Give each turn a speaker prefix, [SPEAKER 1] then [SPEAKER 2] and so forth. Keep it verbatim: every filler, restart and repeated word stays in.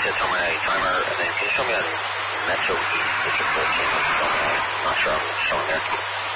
[SPEAKER 1] said, tell my timer, and then can you show me on Metro East, District fourteen, I'm not sure I'm showing there.